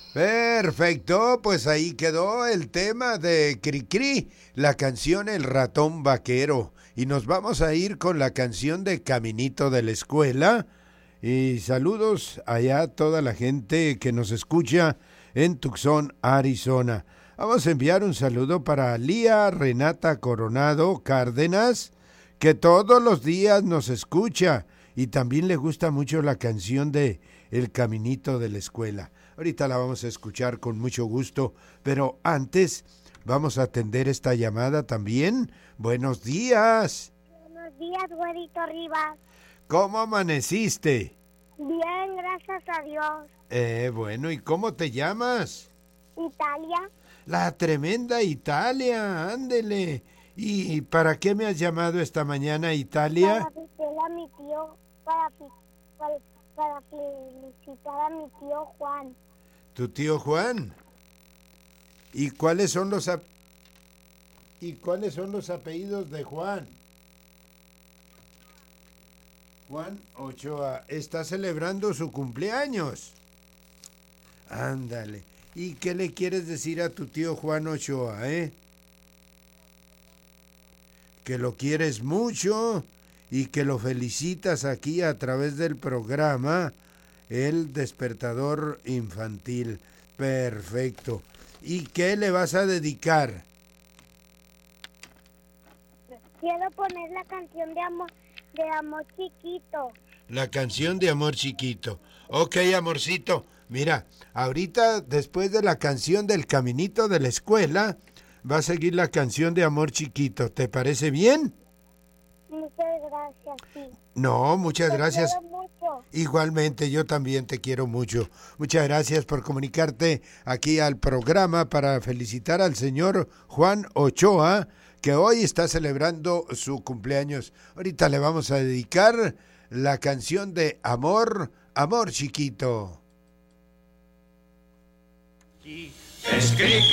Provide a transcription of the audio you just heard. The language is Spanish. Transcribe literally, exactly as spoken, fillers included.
Perfecto, pues ahí quedó el tema de Cricri, la canción El ratón vaquero. Y nos vamos a ir con la canción de Caminito de la Escuela. Y saludos allá a toda la gente que nos escucha en Tucson, Arizona. Vamos a enviar un saludo para Lía Renata Coronado Cárdenas, que todos los días nos escucha y también le gusta mucho la canción de El Caminito de la Escuela. Ahorita la vamos a escuchar con mucho gusto, pero antes vamos a atender esta llamada también. Buenos días. Buenos días, güerito Rivas. ¿Cómo amaneciste? Bien, gracias a Dios. Eh, bueno, ¿y cómo te llamas? Italia. La tremenda Italia, ándele. ¿Y para qué me has llamado esta mañana, Italia? Para felicitar a mi tío, para, para, para felicitar a mi tío Juan. ¿Tu tío Juan? ¿Y cuáles son los ap- ¿Y cuáles son los apellidos de Juan? Juan Ochoa está celebrando su cumpleaños. Ándale. ¿Y qué le quieres decir a tu tío Juan Ochoa, eh? Que lo quieres mucho y que lo felicitas aquí a través del programa El Despertador Infantil. Perfecto. ¿Y qué le vas a dedicar? Quiero poner la canción de amor, de amor chiquito. La canción de Amor Chiquito. Ok, amorcito. Mira, ahorita después de la canción del Caminito de la Escuela, va a seguir la canción de Amor Chiquito. ¿Te parece bien? Muchas gracias, sí. No, muchas Te gracias. quiero mucho. Igualmente, yo también te quiero mucho. Muchas gracias por comunicarte aquí al programa para felicitar al señor Juan Ochoa, que hoy está celebrando su cumpleaños. Ahorita le vamos a dedicar la canción de Amor, Amor Chiquito. Escribe